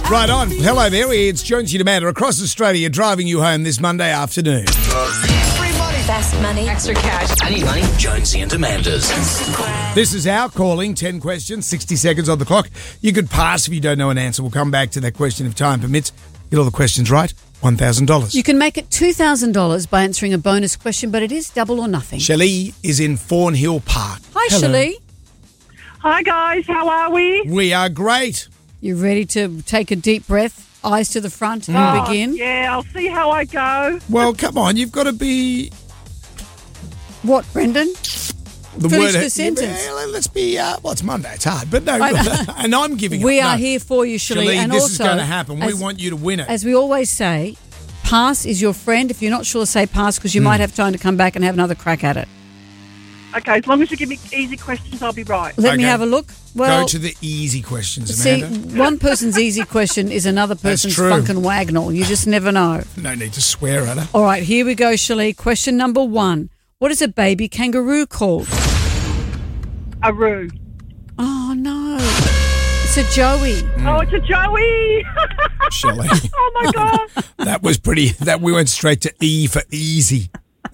Right on. Hello there. It's Jonesy Amanda across Australia driving you home this Monday afternoon. Free money. Fast money. Extra cash. I need money. Jonesy and Amanda's. This is our calling. 10 questions, 60 seconds on the clock. You could pass if you don't know an answer. We'll come back to that question if time permits. Get all the questions right. $1,000. You can make it $2,000 by answering a bonus question, but it is double or nothing. Shelley is in Thornhill Park. Hi, Hello. Shelley. Hi guys, how are we? We are great. You ready to take a deep breath, eyes to the front, and begin? Yeah, I'll see how I go. Well, come on. You've got to be... What, Brendan? The Finish the sentence. Yeah, let's be... well, it's Monday. It's hard. But no, and I'm giving We up. are No. here for you, Shelley. Shelley, And this also, is going to happen. We as- want you to win it. As we always say, pass is your friend. If you're not sure, say pass because you might have time to come back and have another crack at it. Okay, as long as you give me easy questions, I'll be right. Let me Okay. have a look. Well, Go to the easy questions, see, Amanda. one person's easy question is another person's true. funk and wagnall. You just never know. No need to swear at her. All right, here we go, Shelley. Question number 1. What is a baby kangaroo called? A roo. Oh, no. It's a joey. Oh, it's a Joey. Shelley. Oh my God. That was pretty... That we went straight to E for easy.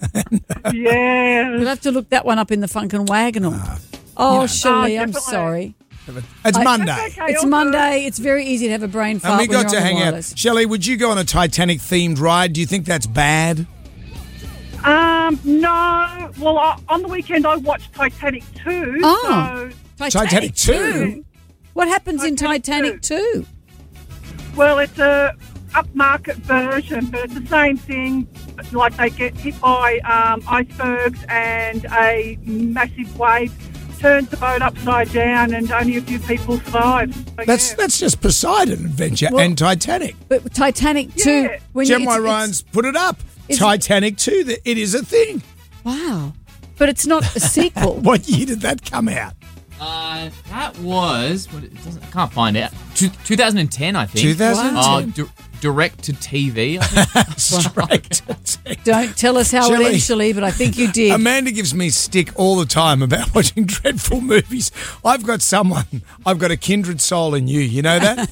Yeah. We'll have to look that one up in the funk and wagnall. Shelley, I'm definitely. sorry. It's Monday. Okay, It's all Monday. It's very easy to have a brain fart And we when got you're to on the hang out. wireless. Shelley, would you go on a Titanic-themed ride? Do you think that's bad? good. No. Well, on the weekend I watched Titanic 2. Oh. So, Titanic 2? What happens in Titanic Titanic 2? well, it's a upmarket version, but it's the same thing. Like they get hit by icebergs and a massive wave turns the boat upside down and only a few people survive. So, yeah. That's just Poseidon Adventure Well- and Titanic. But Titanic 2, Yeah. when Jem it's- Ryan's put it up. it's- Titanic 2, it is a thing. Wow. But it's not a sequel. What year did that come out? That was... I can't find out. 2010, I think. 2010. Direct to TV, I think. Straight to TV. Don't tell us how Shelley. it ends, Shelley, but I think you did. Amanda gives me stick all the time about watching dreadful movies. I've got a kindred soul in you. You know that?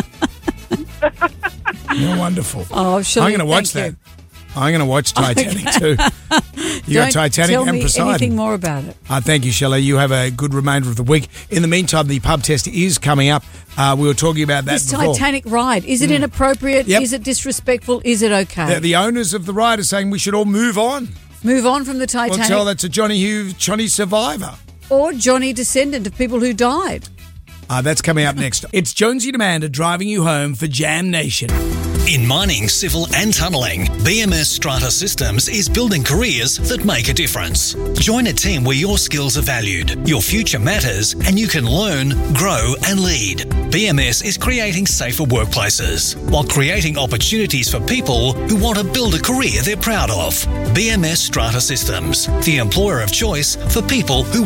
You're wonderful. Oh, Shelley, I'm going to watch thank that. I'm going to watch Titanic too. You got Don't Titanic tell and me Poseidon. anything more about it. Thank you, Shelley. You have a good remainder of the week. In the meantime, the pub test is coming up. We were talking about that This before. Titanic ride, is it inappropriate? Yep. Is it disrespectful? Is it okay? The owners of the ride are saying we should all move on. Move on from the We'll Titanic tell that to Johnny Survivor. or Johnny, descendant of people who died. That's coming up next. It's Jonesy and Amanda driving you home for Jam Nation. In mining, civil and tunnelling, BMS Strata Systems is building careers that make a difference. Join a team where your skills are valued, your future matters, and you can learn, grow and lead. BMS is creating safer workplaces while creating opportunities for people who want to build a career they're proud of. BMS Strata Systems, the employer of choice for people who